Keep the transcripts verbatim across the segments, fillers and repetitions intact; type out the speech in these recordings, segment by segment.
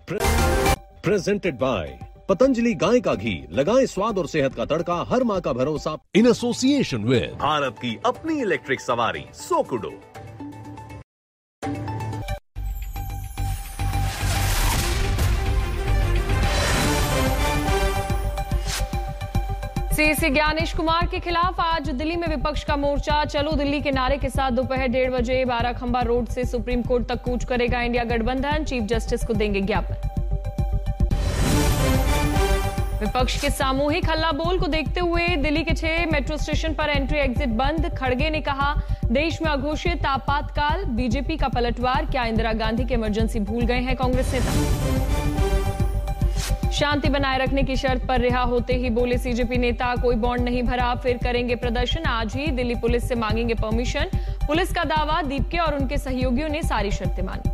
Presented by Patanjali गाय का घी, लगाएं स्वाद और सेहत का तड़का, हर माँ का भरोसा। इन एसोसिएशन विद भारत की अपनी इलेक्ट्रिक सवारी सोकुडो। सीएसी ज्ञानेश कुमार के खिलाफ आज दिल्ली में विपक्ष का मोर्चा। चलो दिल्ली के नारे के साथ दोपहर डेढ़ बजे बाराखंबा रोड से सुप्रीम कोर्ट तक कूच करेगा इंडिया गठबंधन। चीफ जस्टिस को देंगे ज्ञापन। विपक्ष के सामूहिक हल्ला बोल को देखते हुए दिल्ली के छह मेट्रो स्टेशन पर एंट्री एग्जिट बंद। खड़गे ने कहा, देश में अघोषित आपातकाल, बीजेपी का पलटवार, क्या इंदिरा गांधी की इमरजेंसी भूल गए हैं कांग्रेस नेता। शांति बनाए रखने की शर्त पर रिहा होते ही बोले सीजेपी नेता, कोई बॉन्ड नहीं भरा फिर करेंगे प्रदर्शन। आज ही दिल्ली पुलिस से मांगेंगे परमिशन। पुलिस का दावा, दीपके और उनके सहयोगियों ने सारी शर्तें मानी।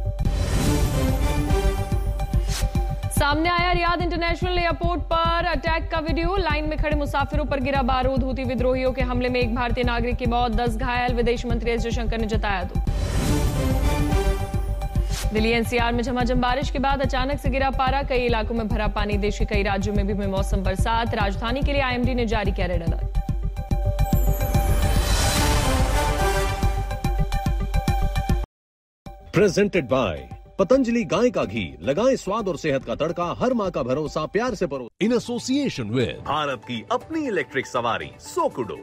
सामने आया रियाद इंटरनेशनल एयरपोर्ट पर अटैक का वीडियो। लाइन में खड़े मुसाफिरों पर गिरा बारूद। हूती विद्रोहियों के हमले में एक भारतीय नागरिक की मौत, दस घायल। विदेश मंत्री एस जयशंकर ने जताया दुख। दिल्ली एनसीआर में झमाझम बारिश के बाद अचानक से गिरा पारा। कई इलाकों में भरा पानी। देश के कई राज्यों में भी हुई मौसम बरसात। राजधानी के लिए आईएमडी ने जारी किया red alert. Presented by Patanjali गाय का घी, लगाएं स्वाद और सेहत का तड़का, हर माँ का भरोसा, प्यार से परो। इन एसोसिएशन विद भारत की अपनी इलेक्ट्रिक सवारी सोकुडो।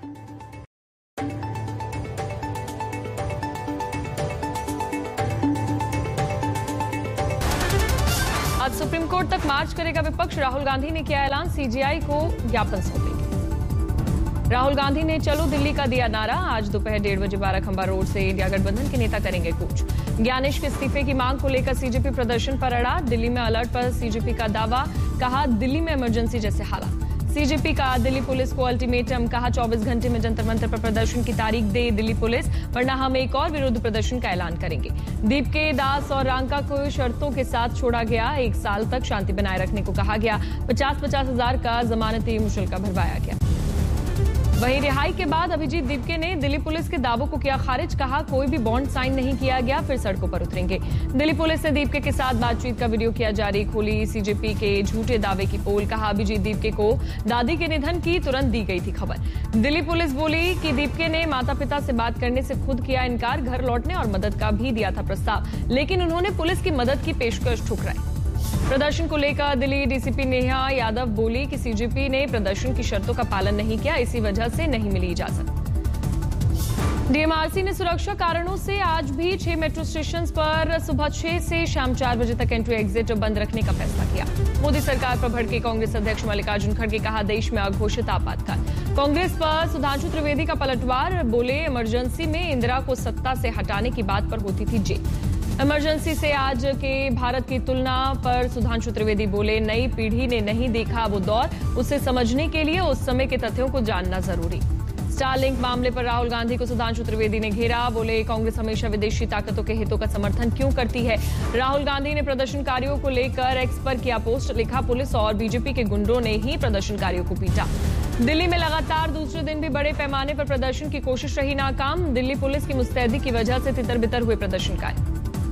आज सुप्रीम कोर्ट तक मार्च करेगा विपक्ष। राहुल गांधी ने किया ऐलान, सीजीआई को ज्ञापन सौंपेंगे। राहुल गांधी ने चलो दिल्ली का दिया नारा। आज दोपहर डेढ़ बजे बाराखंबा रोड से इंडिया गठबंधन के नेता करेंगे कूच। ज्ञानेश के इस्तीफे की मांग को लेकर सीजेपी प्रदर्शन पर अड़ा। दिल्ली में अलर्ट पर सीजेपी का दावा, कहा दिल्ली में इमरजेंसी जैसे हालात। सीजेपी का दिल्ली पुलिस को अल्टीमेटम, कहा चौबीस घंटे में जंतर मंतर पर प्रदर्शन की तारीख दे दिल्ली पुलिस, वरना हम एक और विरोध प्रदर्शन का ऐलान करेंगे। दीपके, दास और रांका को शर्तों के साथ छोड़ा गया। एक साल तक शांति बनाए रखने को कहा गया। पचास पचास हजार का जमानती मुशल्का भरवाया गया। वहीं रिहाई के बाद अभिजीत दीपके ने दिल्ली पुलिस के दावों को किया खारिज। कहा कोई भी बॉन्ड साइन नहीं किया गया, फिर सड़कों पर उतरेंगे। दिल्ली पुलिस ने दीपके के साथ बातचीत का वीडियो किया जारी। खोली सीजेपी के झूठे दावे की पोल। कहा अभिजीत दीपके को दादी के निधन की तुरंत दी गई थी खबर। दिल्ली पुलिस बोली कि दीपके ने माता पिता से बात करने से खुद किया इनकार। घर लौटने और मदद का भी दिया था प्रस्ताव, लेकिन उन्होंने पुलिस की मदद की पेशकश ठुकराई। प्रदर्शन को लेकर दिल्ली डीसीपी नेहा यादव बोली कि सीजेपी ने प्रदर्शन की शर्तों का पालन नहीं किया, इसी वजह से नहीं मिली इजाजत। डीएमआरसी ने सुरक्षा कारणों से आज भी छह मेट्रो स्टेशन पर सुबह छह से शाम चार बजे तक एंट्री एग्जिट बंद रखने का फैसला किया। मोदी सरकार पर भड़के कांग्रेस अध्यक्ष मल्लिकार्जुन खड़गे, कहा देश में अघोषित आपातकाल। कांग्रेस पर सुधांशु त्रिवेदी का पलटवार, बोले इमरजेंसी में इंदिरा को सत्ता से हटाने की बात पर होती थी जेल। इमरजेंसी से आज के भारत की तुलना पर सुधांशु त्रिवेदी बोले, नई पीढ़ी ने नहीं देखा वो दौर, उसे समझने के लिए उस समय के तथ्यों को जानना जरूरी। स्टारलिंक मामले पर राहुल गांधी को सुधांशु त्रिवेदी ने घेरा। बोले कांग्रेस हमेशा विदेशी ताकतों के हितों का समर्थन क्यों करती है। राहुल गांधी ने प्रदर्शनकारियों को लेकर एक्स पर किया पोस्ट, लिखा पुलिस और बीजेपी के गुंडों ने ही प्रदर्शनकारियों को पीटा। दिल्ली में लगातार दूसरे दिन भी बड़े पैमाने पर प्रदर्शन की कोशिश रही नाकाम। दिल्ली पुलिस की मुस्तैदी की वजह से तितर बितर हुए प्रदर्शनकारी।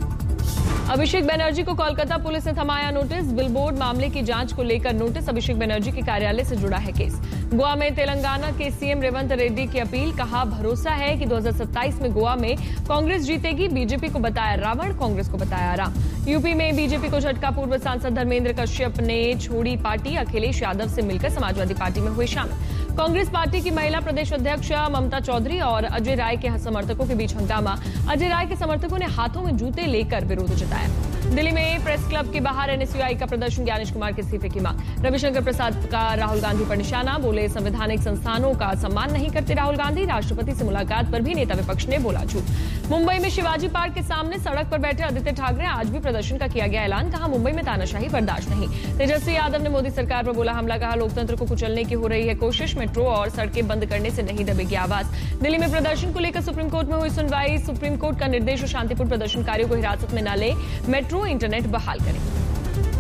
अभिषेक बनर्जी को कोलकाता पुलिस ने थमाया नोटिस। बिलबोर्ड मामले की जांच को लेकर नोटिस। अभिषेक बनर्जी के कार्यालय से जुड़ा है केस। गोवा में तेलंगाना के सीएम रेवंत रेड्डी की अपील, कहा भरोसा है कि दो हज़ार सत्ताईस में गोवा में कांग्रेस जीतेगी। बीजेपी को बताया रावण, कांग्रेस को बताया राम। यूपी में बीजेपी को झटका। पूर्व सांसद धर्मेंद्र कश्यप ने छोड़ी पार्टी। अखिलेश यादव से मिलकर समाजवादी पार्टी में हुए शामिल। कांग्रेस पार्टी की महिला प्रदेश अध्यक्ष ममता चौधरी और अजय राय के समर्थकों के बीच हंगामा। अजय राय के समर्थकों ने हाथों में जूते लेकर विरोध जताया। दिल्ली में प्रेस क्लब के बाहर एनएसयूआई का प्रदर्शन। ज्ञानेश कुमार के इस्तीफे की मांग। रविशंकर प्रसाद का राहुल गांधी पर निशाना। बोले संवैधानिक संस्थानों का सम्मान नहीं करते राहुल गांधी। राष्ट्रपति से मुलाकात पर भी नेता विपक्ष ने बोला झूठ। मुंबई में शिवाजी पार्क के सामने सड़क पर बैठे आदित्य ठाकरे। आज भी प्रदर्शन का किया गया ऐलान। कहा मुंबई में तानाशाही बर्दाश्त नहीं। तेजस्वी यादव ने मोदी सरकार पर बोला हमला। कहा लोकतंत्र को कुचलने की हो रही है कोशिश। मेट्रो और सड़कें बंद करने से नहीं दबेगी आवाज। दिल्ली में प्रदर्शन को लेकर सुप्रीम कोर्ट में हुई सुनवाई। सुप्रीम कोर्ट का निर्देश शांतिपूर्ण प्रदर्शनकारियों को हिरासत में न ले, मेट्रो इंटरनेट बहाल करें।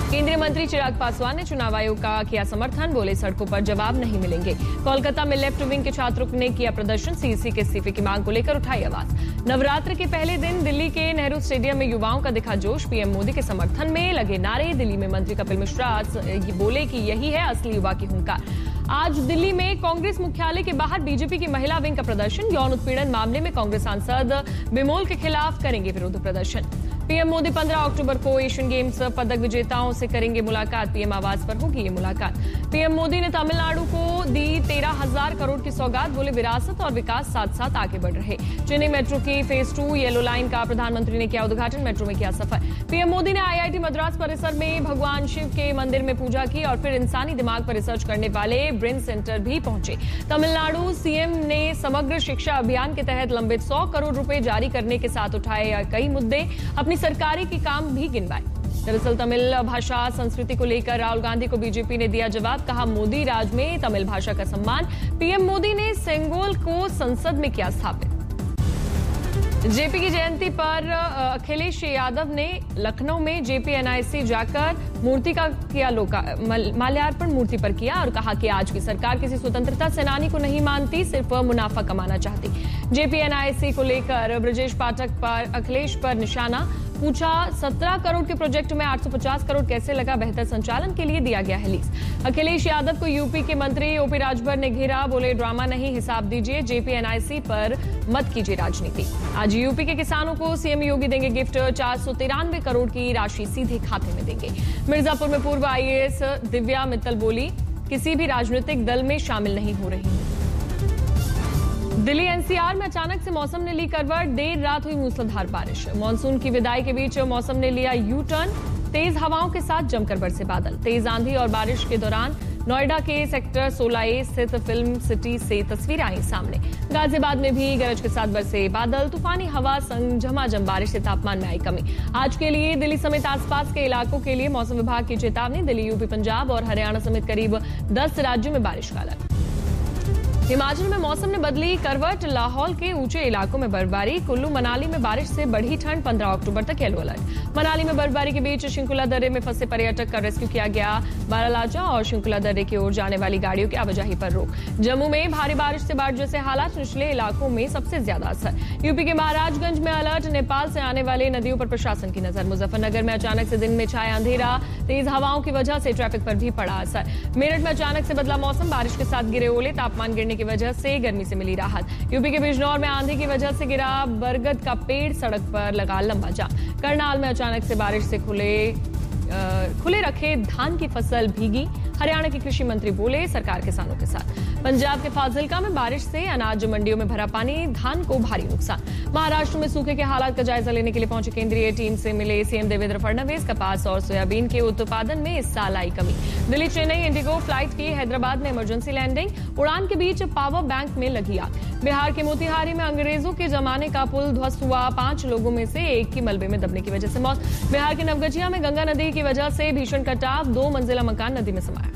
केंद्रीय मंत्री चिराग पासवान ने चुनाव आयोग का किया समर्थन, बोले सड़कों पर जवाब नहीं मिलेंगे। कोलकाता में लेफ्ट विंग के छात्रों ने किया प्रदर्शन, सीईसी के इस्तीफे की मांग को लेकर उठाई आवाज। नवरात्र के पहले दिन दिल्ली के नेहरू स्टेडियम में युवाओं का दिखा जोश, पीएम मोदी के समर्थन में लगे नारे। दिल्ली में मंत्री कपिल मिश्रा बोले कि यही है असली युवा की हुंकार। आज दिल्ली में कांग्रेस मुख्यालय के बाहर बीजेपी की महिला विंग का प्रदर्शन, यौन उत्पीड़न मामले में कांग्रेस सांसद बिमोल के खिलाफ करेंगे विरोध प्रदर्शन। पीएम मोदी पंद्रह अक्टूबर को एशियन गेम्स पदक विजेताओं से करेंगे मुलाकात, पीएम आवास पर होगी ये मुलाकात। पीएम मोदी ने तमिलनाडु को दी तेरह हजार करोड़ की सौगात, बोले विरासत और विकास साथ साथ आगे बढ़ रहे। चेन्नई मेट्रो की फेज टू येलो लाइन का प्रधानमंत्री ने किया उद्घाटन, मेट्रो में किया सफर। पीएम मोदी ने आईआईटी मद्रास परिसर में भगवान शिव के मंदिर में पूजा की और फिर इंसानी दिमाग पर रिसर्च करने वाले ब्रेन सेंटर भी पहुंचे। तमिलनाडु सीएम ने समग्र शिक्षा अभियान के तहत लंबित सौ करोड़ रुपए जारी करने के साथ उठाए कई मुद्दे, अपनी सरकारी के काम भी गिनवाए। दरअसल तमिल भाषा संस्कृति को लेकर राहुल गांधी को बीजेपी ने दिया जवाब, कहा मोदी राज में तमिल भाषा का सम्मान। पीएम मोदी ने सेंगोल को संसद में किया स्थापित। जेपी की जयंती पर अखिलेश यादव ने लखनऊ में जेपीएनआईसी जाकर मूर्ति का किया लोका माल्यार्पण मूर्ति पर किया और कहा कि आज की सरकार किसी स्वतंत्रता सेनानी को नहीं मानती, सिर्फ मुनाफा कमाना चाहती। जेपीएनआईसी को लेकर ब्रजेश पाठक पर अखिलेश पर निशाना, पूछा सत्रह करोड़ के प्रोजेक्ट में आठ सौ पचास करोड़ कैसे लगा, बेहतर संचालन के लिए दिया गया है लीज। अखिलेश यादव को यूपी के मंत्री ओपी राजभर ने घेरा, बोले ड्रामा नहीं, हिसाब दीजिए, जेपीएनआईसी पर मत कीजिए राजनीति। आज यूपी के किसानों को सीएम योगी देंगे गिफ्ट, चार सौ तिरानवे करोड़ की राशि सीधे खाते में देंगे। मिर्जापुर में पूर्व आईएएस दिव्या मित्तल बोली, किसी भी राजनीतिक दल में शामिल नहीं हो रही हूं। दिल्ली एनसीआर में अचानक से मौसम ने ली करवट, देर रात हुई मूसलाधार बारिश। मानसून की विदाई के बीच मौसम ने लिया यू टर्न, तेज हवाओं के साथ जमकर बरसे बादल। तेज आंधी और बारिश के दौरान नोएडा के सेक्टर सोलह ए स्थित फिल्म सिटी से तस्वीरें आई सामने। गाजियाबाद में भी गरज के साथ बरसे बादल, तूफानी हवा संग झमाझम बारिश से तापमान में आई कमी। आज के लिए दिल्ली समेत आसपास के इलाकों के लिए मौसम विभाग की चेतावनी, दिल्ली, यूपी, पंजाब और हरियाणा समेत करीब दस राज्यों में बारिश का अलर्ट। हिमाचल में मौसम ने बदली करवट, लाहौल के ऊंचे इलाकों में बर्फबारी, कुल्लू मनाली में बारिश से बढ़ी ठंड, पंद्रह अक्टूबर तक येलो अलर्ट। मनाली में बर्फबारी के बीच शिंकुला दर्रे में फंसे पर्यटक का रेस्क्यू किया गया, बारालाचा और शिंकुला दर्रे की ओर जाने वाली गाड़ियों की आवाजाही पर रोक। जम्मू में भारी बारिश से बाढ़ जैसे हालात, निचले इलाकों में सबसे ज्यादा असर। यूपी के महाराजगंज में अलर्ट, नेपाल से आने वाले नदियों पर प्रशासन की नजर। मुजफ्फरनगर में अचानक से दिन में छाया अंधेरा, तेज हवाओं की वजह से ट्रैफिक पर भी पड़ा असर। मेरठ में अचानक से बदला मौसम, बारिश के साथ गिरे ओले, तापमान गिरने की वजह से गर्मी से मिली राहत। यूपी के बिजनौर में आंधी की वजह से गिरा बरगद का पेड़, सड़क पर लगा लंबा जाम। करनाल में अचानक से बारिश से खुले खुले रखे धान की फसल भीगी, हरियाणा के कृषि मंत्री बोले सरकार किसानों के साथ। पंजाब के फाजिल्का में बारिश से अनाज मंडियों में भरा पानी, धान को भारी नुकसान। महाराष्ट्र में सूखे के हालात का जायजा लेने के लिए पहुंचे केंद्रीय टीम से मिले सीएम देवेंद्र फडणवीस, कपास और सोयाबीन के उत्पादन में इस साल आई कमी। दिल्ली चेन्नई इंडिगो फ्लाइट की हैदराबाद में इमरजेंसी लैंडिंग, उड़ान के बीच पावर बैंक में लगी आग। बिहार के मोतिहारी में अंग्रेजों के जमाने का पुल ध्वस्त हुआ, पांच लोगों में से एक की मलबे में दबने की वजह से मौत। बिहार के नवगछिया में गंगा नदी की वजह से भीषण कटाव, दो मंजिला मकान नदी में समाया।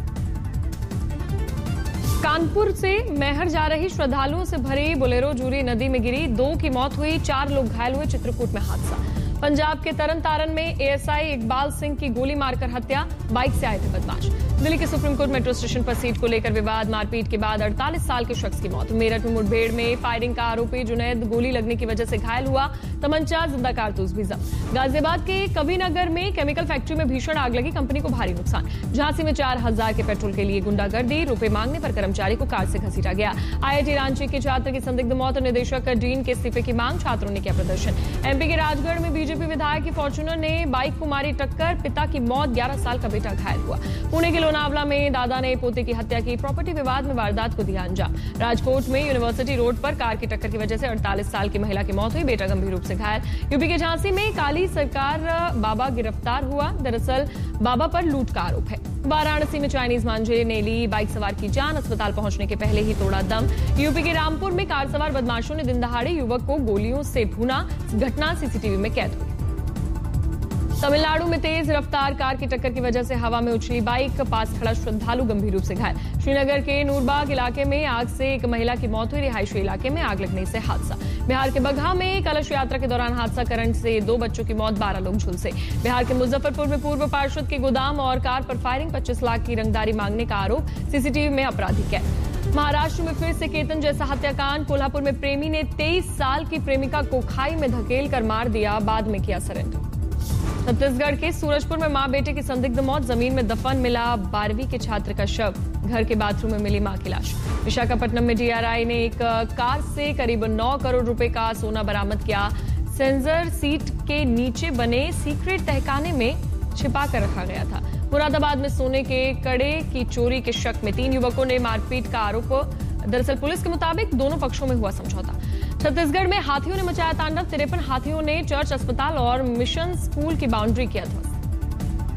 कानपुर से मैहर जा रही श्रद्धालुओं से भरी बोलेरो जूरी नदी में गिरी, दो की मौत हुई, चार लोग घायल हुए, चित्रकूट में हादसा। पंजाब के तरन तारण में एएसआई इकबाल सिंह की गोली मारकर हत्या, बाइक से आए थे बदमाश। दिल्ली के सुप्रीम कोर्ट मेट्रो स्टेशन पर सीट को लेकर विवाद, मारपीट के बाद अड़तालीस साल के शख्स की मौत। मेरठ में मुठभेड़ में फायरिंग का आरोपी जुनैद गोली लगने की वजह से घायल हुआ, तमंचा, जिंदा कारतूस भी जब्त। गाजियाबाद के कबीरनगर में केमिकल फैक्ट्री में भीषण आग लगी, कंपनी को भारी नुकसान। झांसी में चार हजार के पेट्रोल के लिए गुंडागर्दी, रुपए मांगने पर कर्मचारी को कार से घसीटा गया। आईआईटी रांची के छात्र की संदिग्ध मौत, निदेशक डीन के इस्तीफे की मांग, छात्रों ने किया प्रदर्शन। एमपी के राजगढ़ में बीजेपी विधायक की फॉर्च्यूनर ने बाइक को मारी टक्कर, पिता की मौत, ग्यारह साल का बेटा घायल हुआ। पुणे के लोनावला में दादा ने पोते की हत्या की, प्रॉपर्टी विवाद में वारदात को दिया अंजाम। राजकोट में यूनिवर्सिटी रोड पर कार की टक्कर की वजह से अड़तालीस साल की महिला की मौत हुई, बेटा गंभीर रूप से घायल। यूपी के झांसी में काली सरकार बाबा गिरफ्तार हुआ, दरअसल बाबा पर लूट का आरोप है। वाराणसी में चाइनीज मांझे ने ली बाइक सवार की जान, अस्पताल पहुंचने के पहले ही तोड़ा दम। यूपी के रामपुर में कार सवार बदमाशों ने दिन दहाड़े युवक को गोलियों से भूना, घटना सीसीटीवी में कैद हुई। तमिलनाडु में तेज रफ्तार कार की टक्कर की वजह से हवा में उछली बाइक, पास खड़ा श्रद्धालु गंभीर रूप से घायल। श्रीनगर के नूरबाग इलाके में आग से एक महिला की मौत हुई। रिहायशी इलाके में आग लगने से हादसा। बिहार के बगहा में कलश यात्रा के दौरान हादसा, करंट से दो बच्चों की मौत, बारह लोग झुलसे। बिहार के मुजफ्फरपुर में पूर्व पार्षद के गोदाम और कार पर फायरिंग, पच्चीस लाख की रंगदारी मांगने का आरोप, सीसीटीवी में अपराधी कैद। महाराष्ट्र में फिर से केतन जैसा हत्याकांड। कोल्हापुर में प्रेमी ने तेईस साल की प्रेमिका को खाई में धकेल कर मार दिया, बाद में किया सरेंडर। छत्तीसगढ़ के सूरजपुर में मां बेटे की संदिग्ध मौत, जमीन में दफन मिला बारहवीं के छात्र का शव। घर के बाथरूम में मिली मां की लाश। विशाखापट्टनम में डीआरआई ने एक कार से करीब नौ करोड़ रुपए का सोना बरामद किया। सेंसर सीट के नीचे बने सीक्रेट तहखाने में छिपा कर रखा गया था। मुरादाबाद में सोने के कड़े की चोरी के शक में तीन युवकों ने मारपीट का आरोप। दरअसल पुलिस के मुताबिक दोनों पक्षों में हुआ समझौता। छत्तीसगढ़ में हाथियों ने मचाया तांडव। तिरपन हाथियों ने चर्च, अस्पताल और मिशन स्कूल की बाउंड्री किया ध्वस्त।